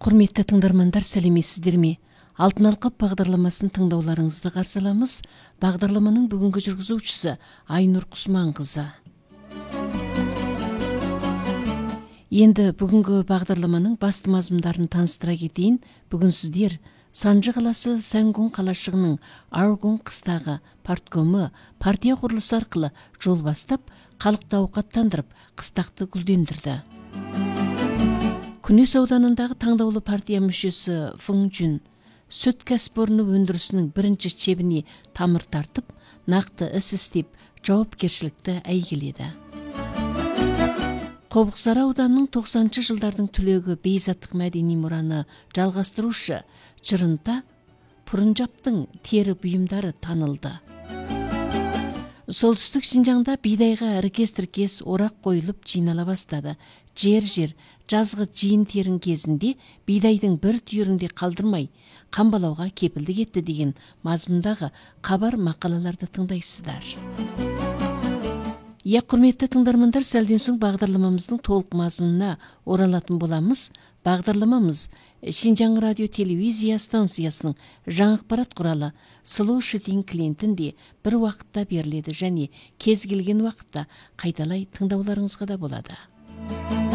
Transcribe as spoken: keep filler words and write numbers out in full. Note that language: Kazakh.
Құрметті тыңдармандар, сәлеметсіздер ме? Алтын алқап бағдарламасын тыңдауларыңызды қарсы аламыз. Бағдарламаның бүгінгі жүргізушісі Айнұр Құсманқызы. Енді бүгінгі бағдарламаның басты мазмұндарын таныстыра кетейін. Бүгін сіздер Санжы қаласы Сәңгүн қалашығының Аргун қыстағы парткомы партия құрылысы арқылы жол бастап, халықты ауқаттандырып, қыстақты гүлдендірді. Күнес ауданындағы таңдаулы партия мүшесі Фың Жүн сүт кәсіпорны өндірісінің бірінші чебіне тамыр тартып, нақты іс істеп, жауапкершілікті әйгіледі. Қобықсары ауданының тоқсаныншы жылдардың түлегі бейзаттық мәдени мұраны жалғастырушы Чырынта Пұрынжаптың тері бұйымдары танылды. Солтүстік Шинжаңда бидайға іркес-тіркес орақ қойылып жинала бастады. Жер-жер жазғы жиын терін кезінде бидайдың бір түйірінде қалдырмай қамбалауға кепілдік етті деген мазмұндағы хабар мақалаларды тыңдайсыздар. Иә, құрметті тыңдармандар, сәлден соң бағдарламамыздың толық мазмұнына оралатын боламыз. Бағдарламамыз Шинжаң радио телевизия станциясының жаңа ақпарат құралы Slow Shitting клиентінде бір уақытта беріледі және кез келген уақытта қайталай тыңдауларыңызға да болады.